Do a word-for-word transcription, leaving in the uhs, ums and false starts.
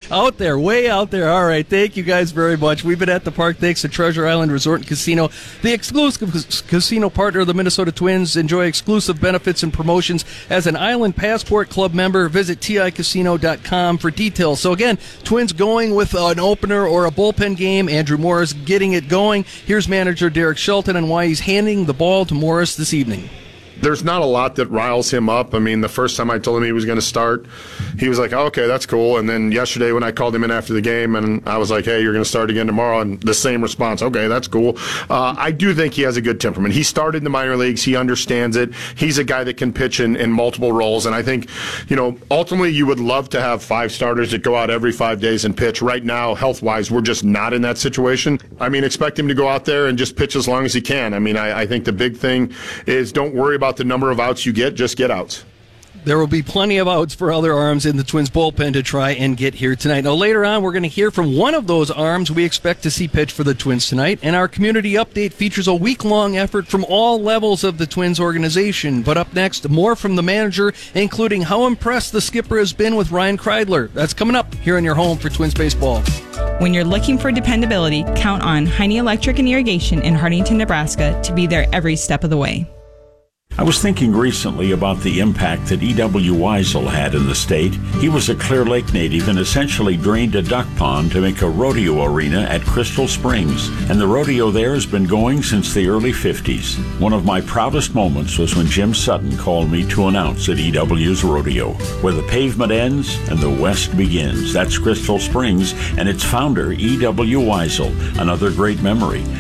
Out there, way out there. All right, thank you guys very much. We've been at the park thanks to Treasure Island Resort and Casino, the exclusive casino partner of the Minnesota Twins. Enjoy exclusive benefits and promotions as an Island Passport Club member. Visit T I casino dot com for details. So again, Twins going with an opener or a bullpen game. Andrew Morris getting it going. Here's manager Derek Shelton and why he's handing the ball to Morris this evening. There's not a lot that riles him up. I mean, the first time I told him he was going to start, he was like, oh, okay, that's cool. And then yesterday when I called him in after the game and I was like, hey, you're going to start again tomorrow, and the same response, okay, that's cool. Uh, I do think he has a good temperament. He started in the minor leagues. He understands it. He's a guy that can pitch in, in multiple roles. And I think, you know, ultimately you would love to have five starters that go out every five days and pitch. Right now, health-wise, we're just not in that situation. I mean, expect him to go out there and just pitch as long as he can. I mean, I, I think the big thing is don't worry about the number of outs you get, just get outs. There will be plenty of outs for other arms in the Twins bullpen to try and get here tonight. Now, later on, we're going to hear from one of those arms we expect to see pitch for the Twins tonight. And our community update features a week-long effort from all levels of the Twins organization. But up next, more from the manager, including how impressed the skipper has been with Ryan Kreidler. That's coming up here on your home for Twins baseball. When you're looking for dependability, count on Heine Electric and Irrigation in Hartington, Nebraska to be there every step of the way. I was thinking recently about the impact that E W Weisel had in the state. He was a Clear Lake native and essentially drained a duck pond to make a rodeo arena at Crystal Springs. And the rodeo there has been going since the early fifties. One of my proudest moments was when Jim Sutton called me to announce at E W's rodeo, where the pavement ends and the west begins. That's Crystal Springs and its founder, E W Weisel. Another great memory.